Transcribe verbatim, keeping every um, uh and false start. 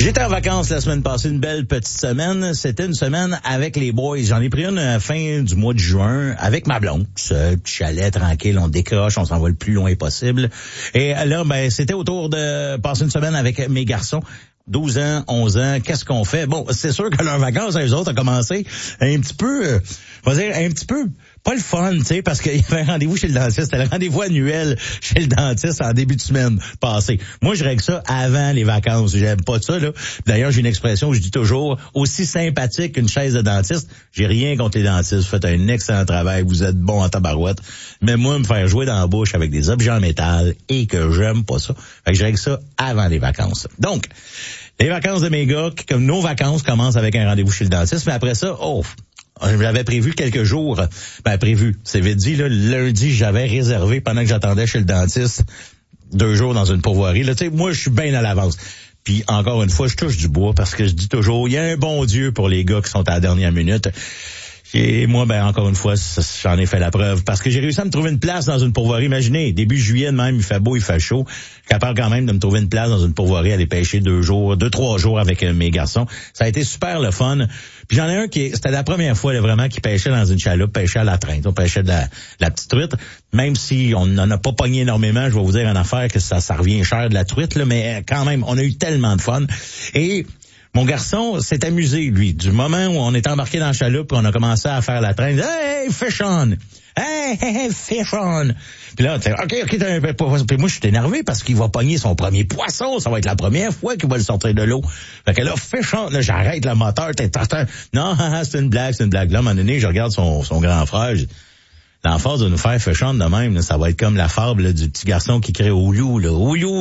J'étais en vacances la semaine passée, une belle petite semaine. C'était une semaine avec les boys. J'en ai pris une à la fin du mois de juin avec ma blonde. Seul, petit chalet, tranquille, on décroche, on s'en va le plus loin possible. Et là, ben, c'était autour de passer une semaine avec mes garçons. douze ans, onze ans, qu'est-ce qu'on fait? Bon, c'est sûr que leurs vacances, eux autres, ont commencé un petit peu, euh, on va dire, un petit peu, pas le fun, tu sais, parce qu'il y avait un rendez-vous chez le dentiste. C'était le rendez-vous annuel chez le dentiste en début de semaine passée. Moi, je règle ça avant les vacances. J'aime pas ça, là. D'ailleurs, j'ai une expression que je dis toujours, aussi sympathique qu'une chaise de dentiste, j'ai rien contre les dentistes. Vous faites un excellent travail, vous êtes bon en tabarouette. Mais moi, me faire jouer dans la bouche avec des objets en métal et que j'aime pas ça. Fait que je règle ça avant les vacances. Donc, les vacances de mes gars, comme nos vacances commencent avec un rendez-vous chez le dentiste, mais après ça, oh, j'avais prévu quelques jours, ben prévu, c'est vite dit, là, lundi, j'avais réservé pendant que j'attendais chez le dentiste deux jours dans une pourvoirie. Là, tu sais, moi, je suis bien à l'avance. Puis encore une fois, je touche du bois parce que je dis toujours, il y a un bon Dieu pour les gars qui sont à la dernière minute. Et moi, ben encore une fois, j'en ai fait la preuve. Parce que j'ai réussi à me trouver une place dans une pourvoirie. Imaginez, début juillet de même, il fait beau, il fait chaud. Je suis capable quand même de me trouver une place dans une pourvoirie, aller pêcher deux jours, deux, trois jours avec mes garçons. Ça a été super le fun. Puis j'en ai un qui, c'était la première fois là, vraiment qui pêchait dans une chaloupe, pêchait à la traîne. On pêchait de la, de la petite truite. Même si on n'en a pas pogné énormément, je vais vous dire en affaire que ça, ça revient cher de la truite, là, mais quand même, on a eu tellement de fun. Et mon garçon s'est amusé, lui, du moment où on est embarqué dans la chaloupe et on a commencé à faire la traîne. Hey, fish on! Hey, hey, hey, fish on! Puis là, OK, OK, t'as un peu... Puis moi, je suis énervé parce qu'il va pogner son premier poisson. Ça va être la première fois qu'il va le sortir de l'eau. Fait que là, fish on! Là, j'arrête le moteur. T'es, t'es, t'es... Non, c'est une blague, c'est une blague. Là, à un moment donné, je regarde son, son grand frère. Je... L'emphase de nous faire fish on de même, là, ça va être comme la fable là, du petit garçon qui crée au loup, là. Au loup!